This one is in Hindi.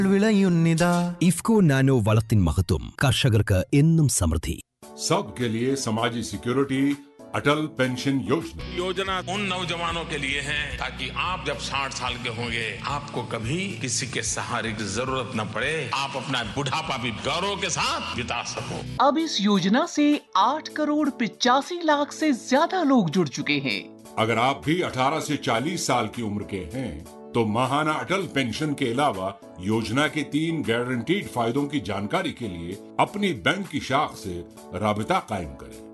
വിളയുന്നിതാ ഇഫ്കോ നാനോ വളത്തിൻ മഹത്വം കർഷകർക്ക് എന്നും സമൃദ്ധി. सबके लिए समाजी सिक्योरिटी अटल पेंशन योजना उन नौजवानों के लिए है ताकि आप जब 60 साल के होंगे आपको कभी किसी के सहारे की जरूरत न पड़े, आप अपना बुढ़ापा भी गौरव के साथ बिता सको। अब इस योजना से 8,85,00,000 से ज्यादा लोग जुड़ चुके हैं। अगर आप भी 18 से 40 साल की उम्र के हैं तो माहाना अटल पेंशन के अलावा योजना के 3 गारंटीड फायदों की जानकारी के लिए अपनी बैंक की शाख से राबिता कायम करें।